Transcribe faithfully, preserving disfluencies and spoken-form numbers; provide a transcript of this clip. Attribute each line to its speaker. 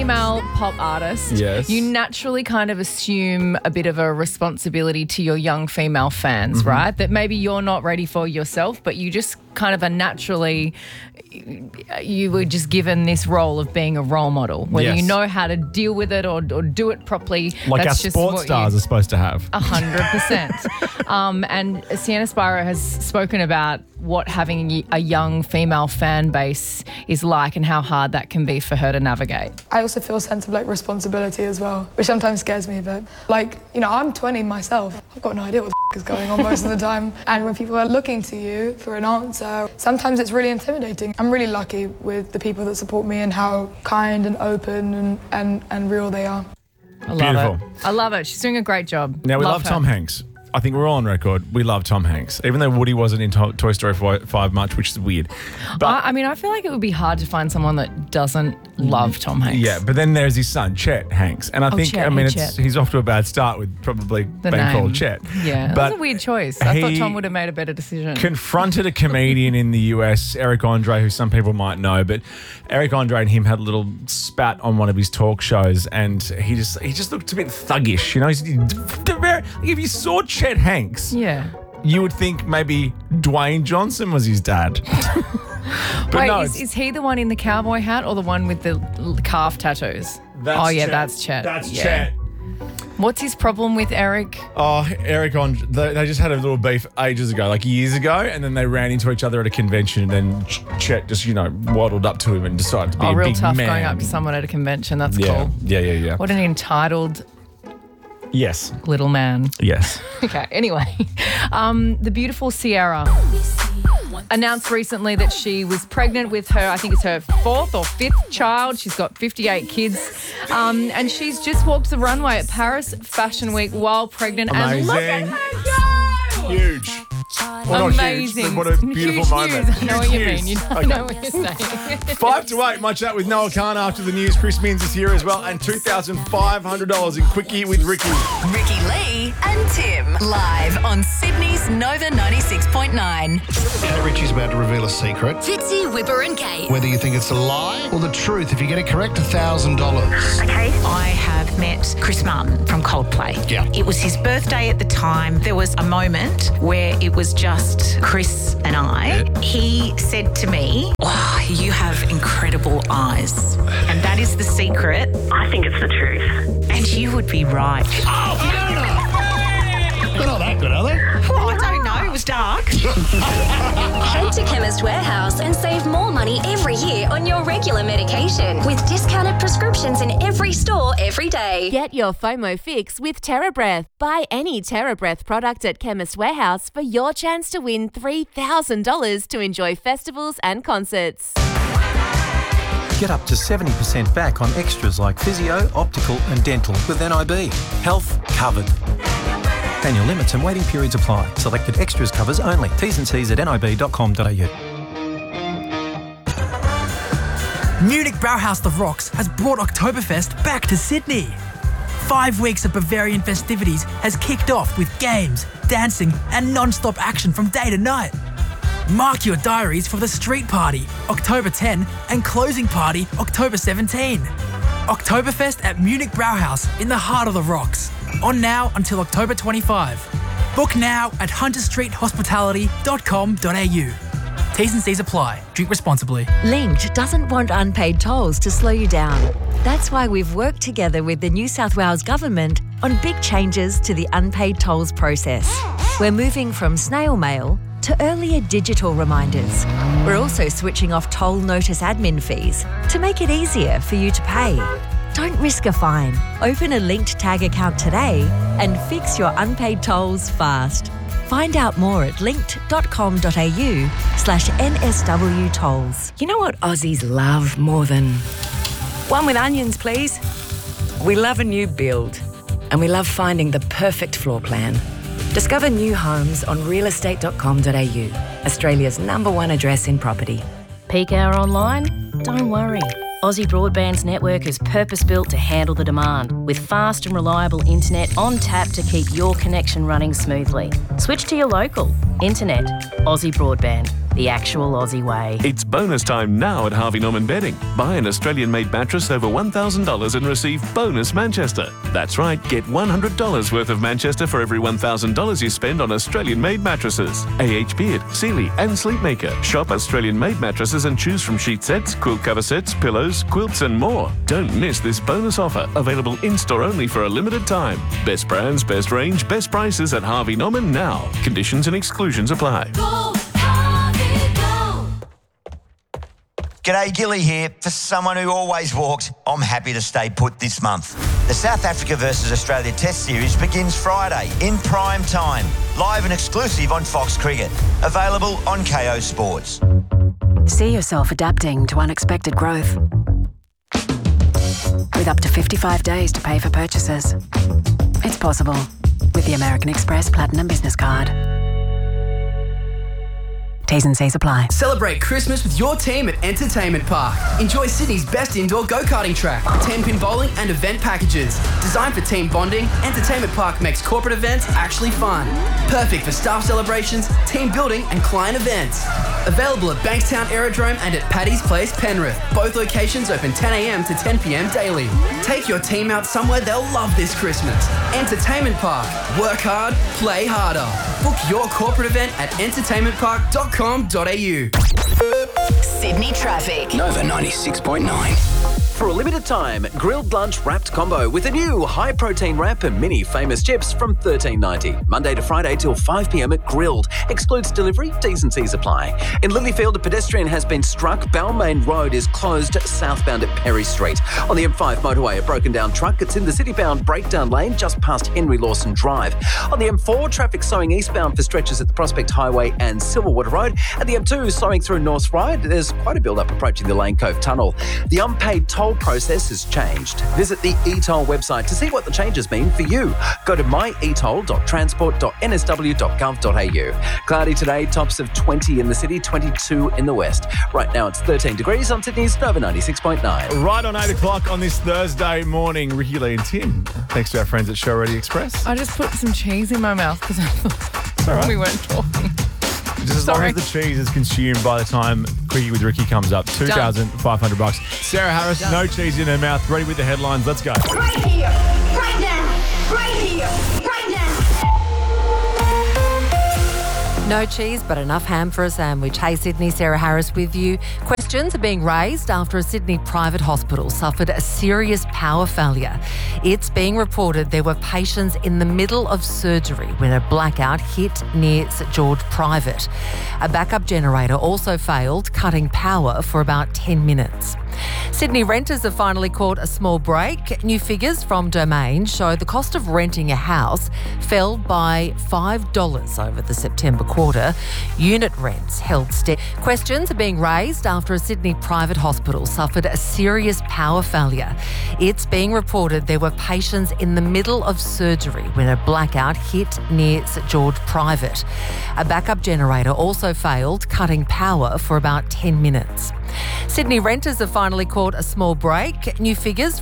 Speaker 1: female pop artist,
Speaker 2: Yes.
Speaker 1: you naturally kind of assume a bit of a responsibility to your young female fans,
Speaker 2: Mm-hmm.
Speaker 1: right? That maybe you're not ready for yourself, but you just kind of are naturally, you were just given this role of being a role model, whether
Speaker 2: Yes.
Speaker 1: you know how to deal with it or, or do it properly.
Speaker 2: Like
Speaker 1: that's
Speaker 2: our
Speaker 1: just
Speaker 2: sports
Speaker 1: what
Speaker 2: stars
Speaker 1: you,
Speaker 2: are supposed to have.
Speaker 1: A hundred percent. Um, and Sienna Spiro has spoken about what having a young female fan base is like and how hard that can be for her to navigate.
Speaker 3: I also feel a sense of like responsibility as well, which sometimes scares me a bit. Like, you know, I'm twenty myself. I've got no idea what the f- is going on most of the time. And when people are looking to you for an answer, sometimes it's really intimidating. I'm really lucky with the people that support me and how kind and open and, and, and real they are.
Speaker 1: I love
Speaker 2: Beautiful.
Speaker 1: it. I love it. She's doing a great job.
Speaker 2: Now, we love,
Speaker 1: her.
Speaker 2: Tom Hanks. I think we're all on record. We love Tom Hanks, even though Woody wasn't in to- Toy Story five much, which is weird. But
Speaker 1: I, I mean, I feel like it would be hard to find someone that doesn't love Tom Hanks.
Speaker 2: yeah, but then there's his son, Chet Hanks. And I
Speaker 1: Oh,
Speaker 2: think,
Speaker 1: Chet,
Speaker 2: I mean,
Speaker 1: hey,
Speaker 2: it's,
Speaker 1: Chet.
Speaker 2: he's off to a bad start with probably
Speaker 1: The
Speaker 2: being
Speaker 1: name.
Speaker 2: called Chet.
Speaker 1: Yeah,
Speaker 2: But
Speaker 1: that was a weird choice. I thought
Speaker 2: he
Speaker 1: Tom would have made a better decision.
Speaker 2: confronted a comedian in the U S, Eric Andre, who some people might know, but Eric Andre and him had a little spat on one of his talk shows, and he just he just looked a bit thuggish, you know. He's, if you saw Chet Hanks,
Speaker 1: yeah.
Speaker 2: you would think maybe Dwayne Johnson was his dad. But
Speaker 1: Wait,
Speaker 2: no,
Speaker 1: is,
Speaker 2: it's-
Speaker 1: is he the one in the cowboy hat or the one with the l- calf tattoos?
Speaker 2: That's
Speaker 1: oh, yeah,
Speaker 2: Chet.
Speaker 1: that's Chet.
Speaker 2: That's
Speaker 1: yeah.
Speaker 2: Chet.
Speaker 1: What's his problem with Eric?
Speaker 2: Oh, Eric Andre, they, they just had a little beef ages ago, like years ago, and then they ran into each other at a convention, and then Ch- Chet just, you know, waddled up to him and decided to be
Speaker 1: Oh,
Speaker 2: a
Speaker 1: real
Speaker 2: big
Speaker 1: tough
Speaker 2: man.
Speaker 1: going up to someone at a convention. That's
Speaker 2: Yeah,
Speaker 1: cool.
Speaker 2: yeah, yeah, yeah.
Speaker 1: What an entitled
Speaker 2: Yes,
Speaker 1: little man.
Speaker 2: yes.
Speaker 1: Okay, anyway. Um, the beautiful Sierra announced recently that she was pregnant with her, I think it's her fourth or fifth child. She's got fifty-eight kids. Um, and she's just walked the runway at Paris Fashion Week while pregnant. And look at
Speaker 2: Amazing.
Speaker 1: her go!
Speaker 2: Huge. Well, not huge,
Speaker 1: Amazing.
Speaker 2: but what a beautiful
Speaker 1: Huge
Speaker 2: moment.
Speaker 1: news. I know what you
Speaker 2: Huge
Speaker 1: mean. You
Speaker 2: news.
Speaker 1: know, I
Speaker 2: Okay.
Speaker 1: know what you're saying.
Speaker 2: Five to eight, my chat with Noah Khan after the news. Chris Means is here as well, and two thousand five hundred dollars in Quickie with Ricky.
Speaker 4: Ricky Lee and Tim, live on Sydney's Nova ninety-six point nine.
Speaker 5: Now Richie's about to reveal a secret.
Speaker 4: Fitzy, Whipper and Kate.
Speaker 5: Whether you think it's a lie or the truth, if you get it correct, one thousand dollars.
Speaker 6: Okay. I have met Chris Martin from Coldplay.
Speaker 5: Yeah.
Speaker 6: It was his birthday at the time. There was a moment where it was just Chris and I. He said to me, oh, you have incredible eyes. And that is the secret.
Speaker 7: I think it's the truth.
Speaker 6: And you would be right.
Speaker 5: Oh, Fiona! They're not that good, are they?
Speaker 6: Well, I don't know. It was dark.
Speaker 8: Head to Chemist Warehouse and save more money every year on your regular medication with discounted prescriptions in every store every day.
Speaker 9: Get your FOMO fix with TerraBreath. Buy any TerraBreath product at Chemist Warehouse for your chance to win three thousand dollars to enjoy festivals and concerts.
Speaker 10: Get up to seventy percent back on extras like physio, optical and dental with N I B. Health covered. Annual limits and waiting periods apply. Selected extras covers only. T's and C's at nib dot com dot a u.
Speaker 11: Munich Brauhaus The Rocks has brought Oktoberfest back to Sydney. Five weeks of Bavarian festivities has kicked off with games, dancing and non-stop action from day to night. Mark your diaries for the street party, October tenth, and closing party, October seventeenth. Oktoberfest at Munich Brauhaus in the heart of the rocks. On now until October twenty-fifth. Book now at hunter street hospitality dot com dot a u. T's and C's apply. Drink responsibly.
Speaker 12: Linked doesn't want unpaid tolls to slow you down. That's why we've worked together with the New South Wales Government on big changes to the unpaid tolls process. We're moving from snail mail to earlier digital reminders. We're also switching off toll notice admin fees to make it easier for you to pay. Don't risk a fine. Open a Linked Tag account today and fix your unpaid tolls fast. Find out more at linked dot com dot a u slash N S W tolls.
Speaker 13: You know what Aussies love more than... One with onions, please. We love a new build, and we love finding the perfect floor plan. Discover new homes on real estate dot com dot a u, Australia's number one address in property.
Speaker 14: Peak hour online? Don't worry. Aussie Broadband's network is purpose-built to handle the demand, with fast and reliable internet on tap to keep your connection running smoothly. Switch to your local. Internet. Aussie Broadband. the actual Aussie way.
Speaker 15: It's bonus time now at Harvey Norman Bedding. Buy an Australian-made mattress over one thousand dollars and receive bonus Manchester. That's right, get one hundred dollars worth of Manchester for every one thousand dollars you spend on Australian-made mattresses. A H Beard, Sealy and Sleepmaker. Shop Australian-made mattresses and choose from sheet sets, quilt cover sets, pillows, quilts and more. Don't miss this bonus offer. Available in-store only for a limited time. Best brands, best range, best prices at Harvey Norman now. Conditions and exclusions apply.
Speaker 16: G'day, Gilly here. For someone who always walks, I'm happy to stay put this month. The South Africa versus Australia Test Series begins Friday in prime time, live and exclusive on Fox Cricket. Available on K O Sports.
Speaker 17: See yourself adapting to unexpected growth. With up to fifty-five days to pay for purchases. It's possible with the American Express Platinum Business Card. T's and C's apply.
Speaker 18: Celebrate Christmas with your team at Entertainment Park. Enjoy Sydney's best indoor go-karting track, ten-pin bowling and event packages. Designed for team bonding, Entertainment Park makes corporate events actually fun. Perfect for staff celebrations, team building and client events. Available at Bankstown Aerodrome and at Paddy's Place, Penrith. Both locations open ten a.m. to ten p.m. daily. Take your team out somewhere they'll love this Christmas. Entertainment Park. Work hard, play harder. Book your corporate event at entertainment park dot com dot a u.
Speaker 4: Sydney traffic.
Speaker 19: Nova ninety-six point nine. For a limited time, grilled lunch wrapped combo with a new high-protein wrap and mini famous chips from thirteen ninety. Monday to Friday till five p.m. at Grilled. Excludes delivery, T's and C's apply. In Lilyfield, a pedestrian has been struck. Balmain Road is closed southbound at Perry Street. On the M five motorway, a broken down truck. It's in the city-bound breakdown lane just past Henry Lawson Drive. On the M four, traffic slowing eastbound for stretches at the Prospect Highway and Silverwater Road. And the M two slowing through North Ryde. There's quite a build-up approaching the Lane Cove Tunnel. The unpaid toll process has changed. Visit the e-toll website to see what the changes mean for you. Go to my e toll dot transport dot n s w dot gov dot a u. Cloudy today, tops of twenty in the city, twenty-two in the west. Right now it's thirteen degrees on Sydney's Nova ninety-six point nine.
Speaker 2: Right on eight o'clock on this Thursday morning, Ricky Lee and Tim. Thanks to our friends at Show Ready Express.
Speaker 1: I just put some cheese in my mouth because I thought
Speaker 2: all right.
Speaker 1: we weren't talking.
Speaker 2: Just as long
Speaker 1: Sorry.
Speaker 2: as the cheese is consumed by the time Quickie with Ricky comes up. two thousand five hundred bucks. Sarah Harris,
Speaker 1: Done.
Speaker 2: no cheese in her mouth. Ready with the headlines. Let's go.
Speaker 20: Right here, right now, right here, right now.
Speaker 12: No cheese, but enough ham for a sandwich. Hey, Sydney, Sarah Harris with you. Questions are being raised after a Sydney private hospital suffered a serious power failure. It's being reported there were patients in the middle of surgery when a blackout hit near St George Private. A backup generator also failed, cutting power for about ten minutes. Sydney renters have finally caught a small break. New figures from Domain show the cost of renting a house fell by five dollars over the September quarter. Unit rents held steady. Questions are being raised after a Sydney private hospital suffered a serious power failure. It's being reported there were patients in the middle of surgery when a blackout hit near St George Private. A backup generator also failed, cutting power for about ten minutes. Sydney renters have finally caught a small break. New figures